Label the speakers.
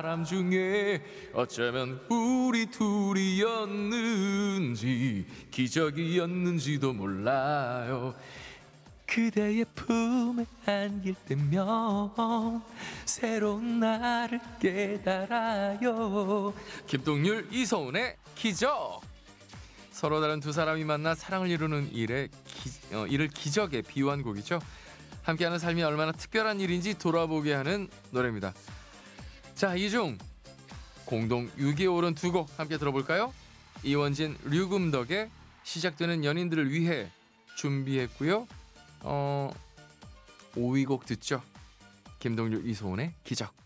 Speaker 1: 사람 중에 어쩌면 우리 둘이었는지 기적이었는지도 몰라요. 그대의 품에 안길 때면 새로운 나를 깨달아요. 김동률, 이소은의 기적. 서로 다른 두 사람이 만나 사랑을 이루는 이를 기적에 비유한 곡이죠. 함께하는 삶이 얼마나 특별한 일인지 돌아보게 하는 노래입니다. 자, 이 중 공동 6위에 오른 두 곡 함께 들어볼까요? 이원진, 류금덕의 시작되는 연인들을 위해 준비했고요. 5위 곡 듣죠. 김동률, 이소은의 기적.